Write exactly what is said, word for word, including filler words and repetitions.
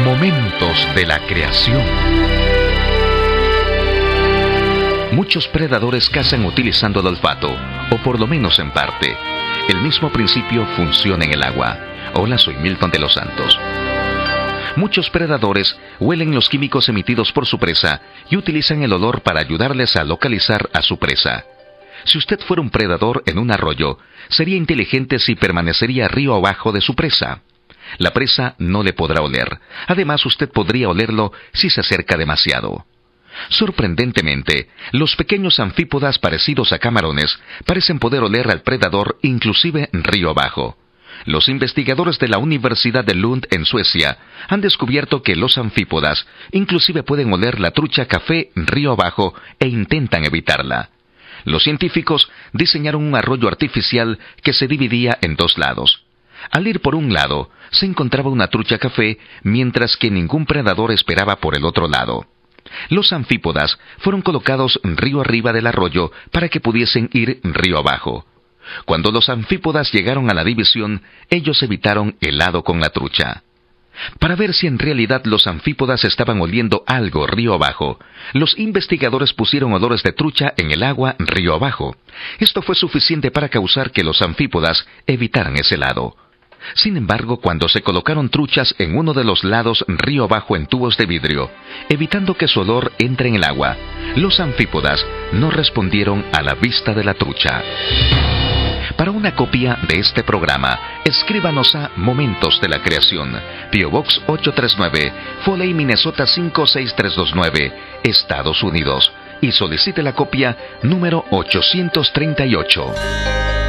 Momentos de la creación. Muchos predadores cazan utilizando el olfato, o por lo menos en parte. El mismo principio funciona en el agua. Hola, soy Milton de los Santos. Muchos predadores huelen los químicos emitidos por su presa y utilizan el olor para ayudarles a localizar a su presa. Si usted fuera un predador en un arroyo, sería inteligente si permanecería río abajo de su presa. La presa no le podrá oler. Además, usted podría olerlo si se acerca demasiado. Sorprendentemente, los pequeños anfípodas parecidos a camarones parecen poder oler al predador inclusive río abajo. Los investigadores de la Universidad de Lund en Suecia han descubierto que los anfípodas inclusive pueden oler la trucha café río abajo e intentan evitarla. Los científicos diseñaron un arroyo artificial que se dividía en dos lados. Al ir por un lado, se encontraba una trucha café, mientras que ningún predador esperaba por el otro lado. Los anfípodas fueron colocados río arriba del arroyo para que pudiesen ir río abajo. Cuando los anfípodas llegaron a la división, ellos evitaron el lado con la trucha. Para ver si en realidad los anfípodas estaban oliendo algo río abajo, los investigadores pusieron olores de trucha en el agua río abajo. Esto fue suficiente para causar que los anfípodas evitaran ese lado. Sin embargo, cuando se colocaron truchas en uno de los lados río abajo en tubos de vidrio, evitando que su olor entre en el agua, los anfípodas no respondieron a la vista de la trucha. Para una copia de este programa, escríbanos a Momentos de la Creación, P O Box ocho tres nueve, Foley, Minnesota cinco seis tres dos nueve, Estados Unidos, y solicite la copia número ochocientos treinta y ocho.